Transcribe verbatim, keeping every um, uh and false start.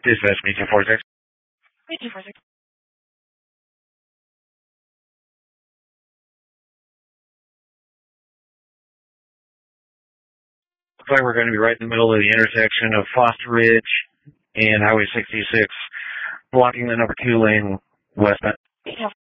Dispatch, B two four six. B two four six. Looks like we're going to be right in the middle of the intersection of Foster Ridge and Highway sixty-six, blocking the number two lane westbound.